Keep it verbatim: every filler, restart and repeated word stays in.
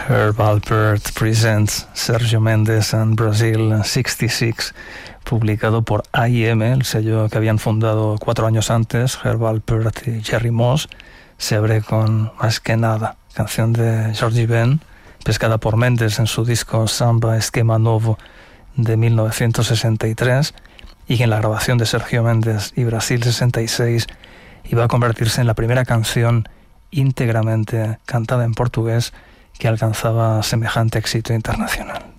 Herb Alpert Presents Sergio Mendes and Brazil sesenta y seis, publicado por A y M, el sello que habían fundado cuatro años antes, Herb Alpert y Jerry Moss. Se abre con Más que nada, canción de Georgie Ben, pescada por Mendes en su disco Samba Esquema Novo de mil novecientos sesenta y tres, y que en la grabación de Sergio Mendes y Brasil sesenta y seis iba a convertirse en la primera canción íntegramente cantada en portugués que alcanzaba semejante éxito internacional.